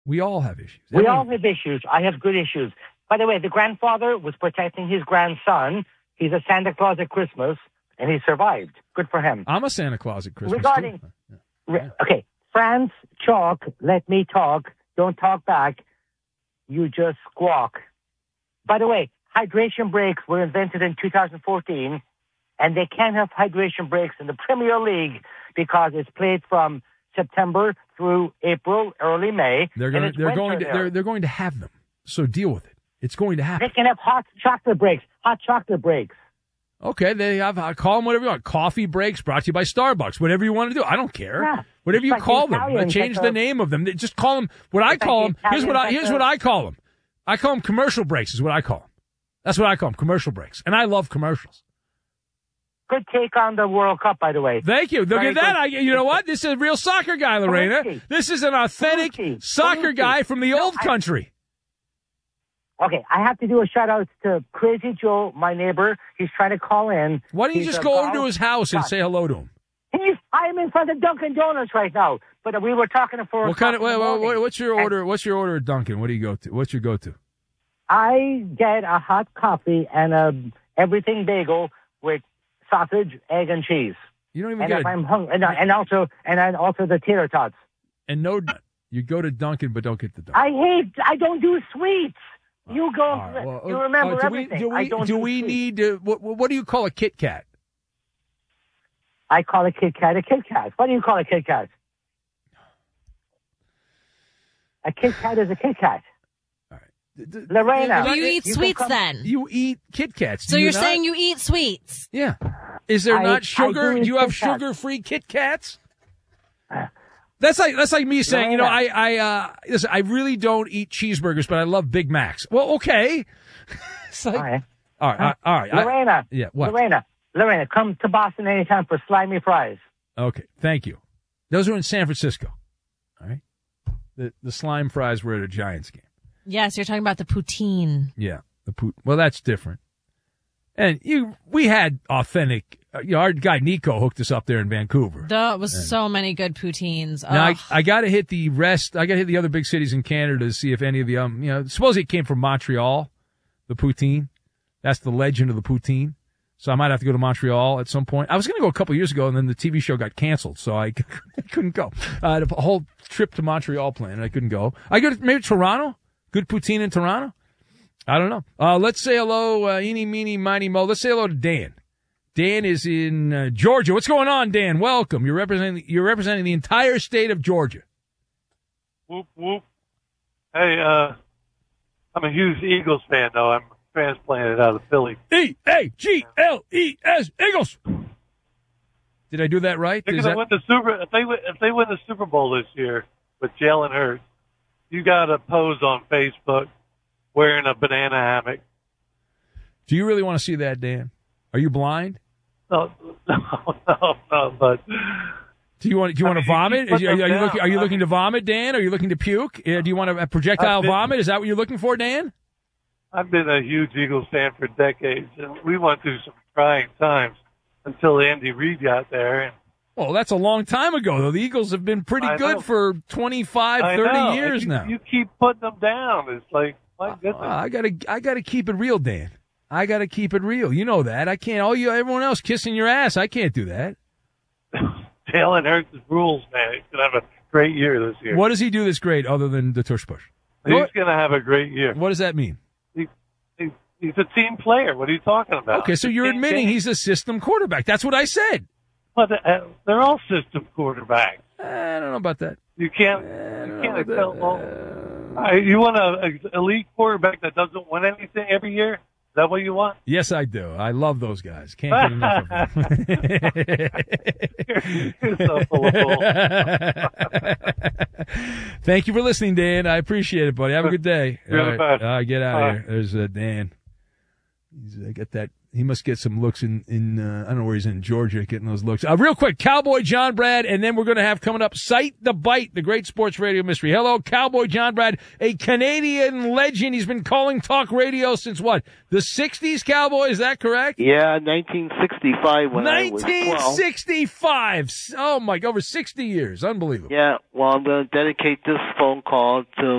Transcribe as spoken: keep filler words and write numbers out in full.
We all have issues. We Everyone... all have issues. I have good issues. By the way, the grandfather was protecting his grandson. He's a Santa Claus at Christmas, and he survived. Good for him. I'm a Santa Claus at Christmas, Regarding, too. Yeah. Re- okay, Franz Chalk, let me talk. Don't talk back. You just squawk. By the way, hydration breaks were invented in two thousand fourteen, and they can't have hydration breaks in the Premier League because it's played from September through April, early May. They're going. They're going. To, they're they're going to have them. So deal with it. It's going to happen. They can have hot chocolate breaks. Hot chocolate breaks. Okay, they have. I call them whatever you want. Coffee breaks brought to you by Starbucks. Whatever you want to do. I don't care. Yeah. Whatever you like call them. Italians, Change like the a, name of them. Just call them what I call like them. Here's what I here's like what a, I call them. I call them commercial breaks. Is what I call them. That's what I call them. Commercial breaks. And I love commercials. Good take on the World Cup, by the way. Thank you. Look Very at that. I, good. you know what? This is a real soccer guy, Lorena. Belushi. This is an authentic Belushi. soccer Belushi. guy from the No, old I- country. Okay, I have to do a shout out to Crazy Joe, my neighbor. He's trying to call in. Why don't you He's just a go over golf to his house and shot. say hello to him? He's, I'm in front of Dunkin' Donuts right now, but we were talking for. What kind of? Wait, wait, wait, what's your And order? What's your order at Dunkin'? What do you go to? What's your go-to? I get a hot coffee and a everything bagel with sausage, egg, and cheese. You don't even And get if a, I'm hungry, and, and also and then also the tater tots. and no. You go to Dunkin', but don't get the Dunkin'. I hate. I don't do sweets. You go. All right, well, you remember uh, do we, everything. do we, I don't do do we sweets. need to, what, what do you call a Kit Kat? I call a Kit Kat a Kit Kat. What do you call a Kit Kat? A Kit Kat is a Kit Kat. All right. Lorena. Do you eat you sweets come- then? You eat Kit Kats. So do you you're not? saying you eat sweets? Yeah. Is there I- not I sugar? do Do eat you have Kit Kats. sugar-free Kit Kats? That's like that's like me saying, you know, I I uh, listen, I really don't eat cheeseburgers, but I love Big Macs. Well, okay. It's like, All right. all right, all right. All right. I- Lorena. yeah, what? Lorena. Lorena, come to Boston anytime for slimy fries. Okay, thank you. Those are in San Francisco. All right. The the slime fries were at a Giants game. Yes, you're talking about the poutine. Yeah, the poot. Well, that's different. And you, we had authentic. Uh, you know, our guy Nico hooked us up there in Vancouver. There was so many good poutines. Now I, Ugh. I got to hit the rest. I got to hit the other big cities in Canada to see if any of the um. You know, suppose it came from Montreal, the poutine. That's the legend of the poutine. So I might have to go to Montreal at some point. I was going to go a couple years ago, and then the T V show got canceled, so I, I couldn't go. I had a whole trip to Montreal planned, and I couldn't go. I go to maybe Toronto. Good poutine in Toronto. I don't know. Uh, let's say hello, uh, eeny, meeny, miny, mo. Let's say hello to Dan. Dan is in uh, Georgia. What's going on, Dan? Welcome. You're representing you're representing the entire state of Georgia. Whoop, whoop. Hey, uh, I'm a huge Eagles fan, though. I'm transplanted out of Philly. E A G L E S, Eagles. Did I do that right? They're Is going to that- win the Super. If they win, if they win the Super Bowl this year with Jalen Hurts, you got to pose on Facebook wearing a banana hammock. Do you really want to see that, Dan? Are you blind? No, no, no, no. But Do you want? Do you I want to mean, you vomit? keep Is, are, you, are you putting them looking? Are you down. looking to vomit, Dan? Are you looking to puke? Uh, do you want a projectile I've been- vomit? Is that what you're looking for, Dan? I've been a huge Eagles fan for decades, and we went through some trying times until Andy Reid got there. And Well, that's a long time ago, though. The Eagles have been pretty I good know. for twenty-five, I thirty know. years you, now. You keep putting them down. It's like, my goodness. Uh, I gotta, I gotta keep it real, Dan. I gotta keep it real. You know that. I can't. All you, everyone else kissing your ass. I can't do that. Jalen Hurts' rules, man. He's going to have a great year this year. What does he do that's great other than the tush push? He's What, going to have a great year. what does that mean? He, he, he's a team player. What are you talking about? Okay, so It's a you're team admitting game. he's a system quarterback. That's what I said. But uh, they're all system quarterbacks. I don't know about that. You can't. I You don't can't know tell. about Well, that. uh, you want an elite quarterback that doesn't win anything every year? Is that what you want? Yes, I do. I love those guys. Can't get enough of them. You're so full of bull. Thank you for listening, Dan. I appreciate it, buddy. Have a good day. You're All the right. best. All right, get out of Bye. here. There's uh, Dan. He's uh, got that he must get some looks in, in uh, I don't know where he's in, Georgia, getting those looks. Uh, real quick, Cowboy John Brad, and then we're going to have coming up, Sight the Bite, the great sports radio mystery. Hello, Cowboy John Brad, a Canadian legend. He's been calling talk radio since what? The sixties, Cowboy, is that correct? Yeah, nineteen sixty-five when I was twelve. nineteen sixty-five. Oh, my God, over sixty years. Unbelievable. Yeah, well, I'm going to dedicate this phone call to